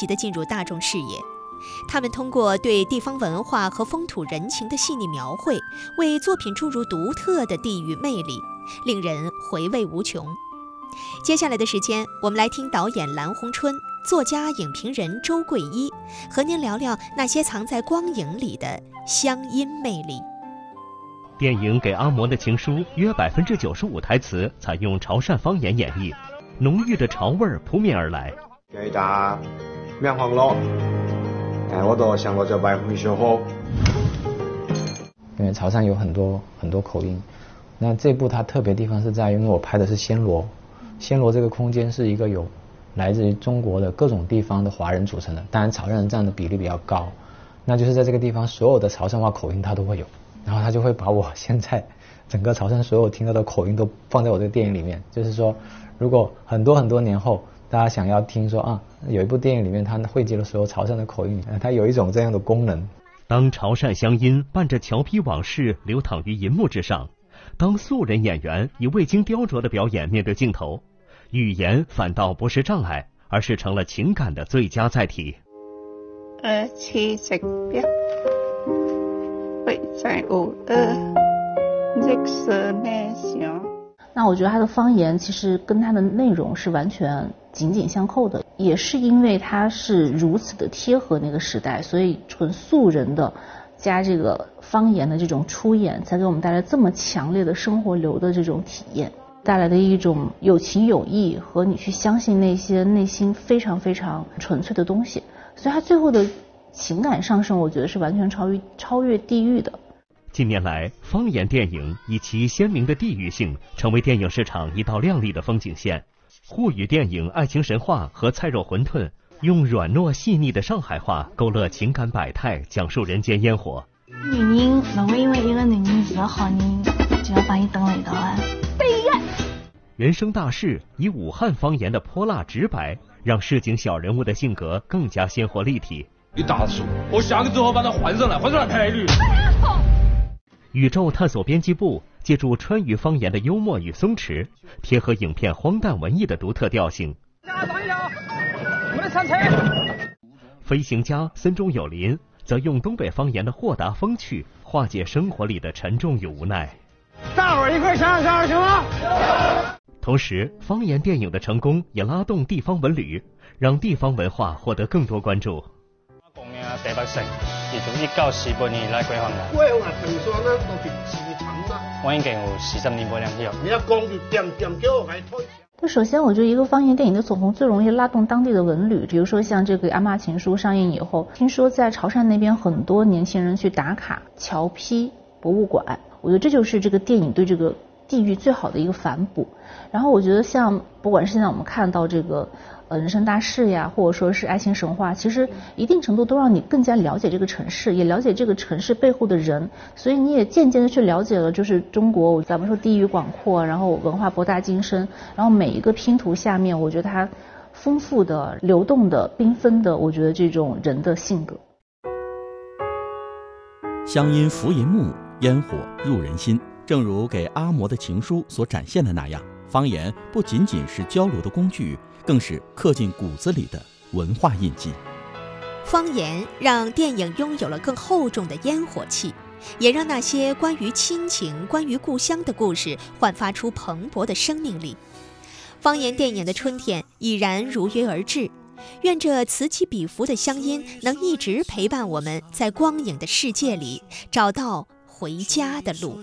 级地进入大众视野。他们通过对地方文化和风土人情的细腻描绘，为作品注入独特的地域魅力，令人回味无穷。接下来的时间，我们来听导演蓝红春、作家、影评人周桂一和您聊聊那些藏在光影里的乡音魅力。 电影《给阿嬷的情书》约95%台词采用潮汕方言演绎，浓郁的潮味扑面而来。 给大面黄咯，我都想过这白回学好。 因为潮汕有很多口音，那这部它特别地方是在于，因为我拍的是暹罗，暹罗这个空间是一个有来自于中国的各种地方的华人组成的，当然潮汕人占的比例比较高，那就是在这个地方所有的潮汕话口音它都会有，然后他就会把我现在整个潮汕所有听到的口音都放在我这个电影里面。就是说如果很多年后大家想要听说有一部电影里面它汇集了所有潮汕的口音，它有一种这样的功能。 当潮汕乡音伴着侨批往事流淌于银幕之上，当素人演员以未经雕琢的表演面对镜头，语言反倒不是障碍，而是成了情感的最佳载体。 七食表会在那我觉得它的方言其实跟它的内容是完全紧紧相扣的，也是因为它是如此的贴合那个时代，所以纯素人的加这个方言的这种出演，才给我们带来这么强烈的生活流的这种体验，带来的一种有情有义和你去相信那些内心非常非常纯粹的东西。所以它最后的情感上升，我觉得是完全超越地域的。 近年来，方言电影以其鲜明的地域性成为电影市场一道亮丽的风景线。沪语电影《爱情神话》和《菜肉馄饨》用软糯细腻的上海话勾勒情感百态，讲述人间烟火。 女人不会因为一个男人是个好人就要把你等来到啊！悲哀。 人生大事以武汉方言的泼辣直白，让市井小人物的性格更加鲜活立体。 你打死我下个之后把它换上来赔率。 宇宙探索编辑部借助川渝方言的幽默与松弛，贴合影片荒诞文艺的独特调性。 我们上车。 飞行家森中有林则用东北方言的豁达风趣，化解生活里的沉重与无奈。 大伙儿一块想想行吗？ 同时，方言电影的成功也拉动地方文旅，让地方文化获得更多关注。 台北城而從1到10半年來規劃嘅。 規劃平常咧都係市場嘛。 我已經有40年不兩票。 你要講就點叫我來推。 就首先，我覺得一個方言電影的走紅最容易拉動當地的文旅，比如說像這個《阿嬷情書》上映以後，聽說在潮汕那邊很多年輕人去打卡僑批博物館，我覺得這就是這個電影對這個地域最好的一個反哺。然後我覺得像不管是現在我們看到這個人生大事呀，或者說是愛情神話，其實一定程度都讓你更加了解這個城市，也了解這個城市背後的人，所以你也漸漸的去了解了就是中國咱們說地域廣闊，然後文化博大精深，然後每一個拼圖下面我覺得它豐富的流動的繽紛的，我覺得這種人的性格。 鄉音浮銀幕，煙火入人心，正如給阿嬷的情書所展現的那樣，方言不僅僅是交流的工具，更是刻進骨子裡的文化印記。 方言讓電影擁有了更厚重的煙火氣，也讓那些關於親情、關於故鄉的故事煥發出蓬勃的生命力。方言電影的春天已然如約而至，願這此起彼伏的鄉音能一直陪伴我們在光影的世界裡找到回家的路。